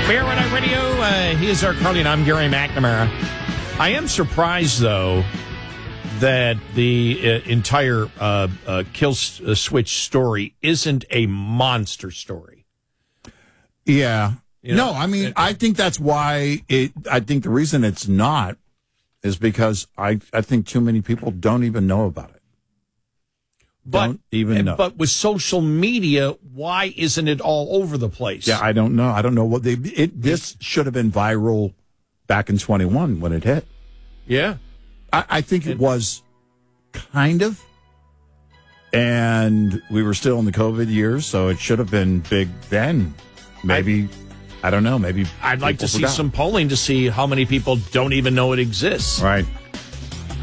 Bear Red Eye Radio. He is our Carly, and I'm Gary McNamara. I am surprised, though, that the entire kill switch story isn't a monster story. Yeah. You know, no, I mean, I think that's why I think the reason it's not is because I think too many people don't even know about it. Don't even know. But with social media, why isn't it all over the place? Yeah, I don't know. I don't know what this should have been viral back in 21 when it hit. Yeah. I think it was kind of. And we were still in the COVID years, so it should have been big then. Maybe, I don't know, maybe I'd like to see forgot. some polling to see how many people don't even know it exists. Right.